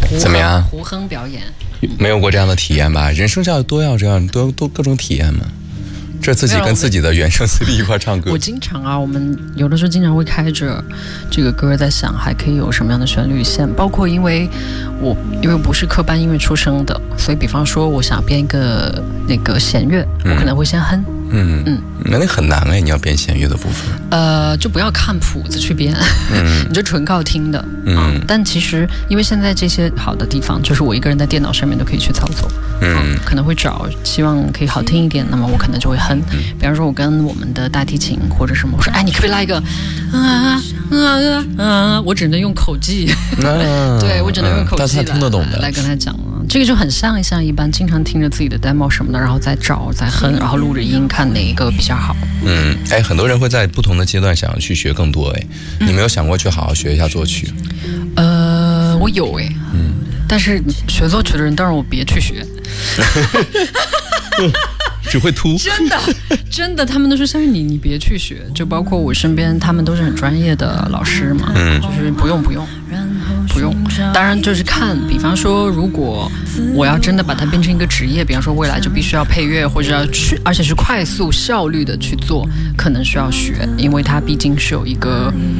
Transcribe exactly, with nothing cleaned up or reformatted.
怎么样？ 胡哼表演， 没有过这样的体验吧？人生要都要这样，都都各种体验嘛。这自己跟自己的原声 C D 一块唱歌。 我经常啊，我们有的时候经常会开着这个歌在想，还可以有什么样的旋律线。包括因为我因为不是科班音乐出身的，所以比方说我想编一个那个弦乐，我可能会先哼。 嗯嗯，那那很难哎，你要编弦乐的部分。 呃，就不要看谱子去编，嗯、你就纯靠听的。嗯、啊，但其实因为现在这些好的地方，就是我一个人在电脑上面都可以去操作。嗯、啊，可能会找希望可以好听一点，那么我可能就会哼。嗯、比方说，我跟我们的大提琴或者什么，我说，哎，你可不可以拉一个啊啊啊啊？我只能用口技，啊、对我只能用口技来、嗯、 听得懂的来跟他讲。这个就很像像一般经常听着自己的 demo 什么的，然后再找再哼，然后录着音，看哪一个比较好。 嗯，哎，很多人会在不同的阶段想要去学更多，哎，你没有想过去好好学一下作曲？ 呃，我有哎，嗯，但是学作曲的人，当然我别去学。 只会秃， 真的真的，他们都说相信你，你别去学。就包括我身边，他们都是很专业的老师嘛，嗯，就是不用不用不用。当然就是看，比方说，如果我要真的把它变成一个职业，比方说未来就必须要配乐，或者要去，而且是快速效率的去做，可能需要学，因为它毕竟是有一个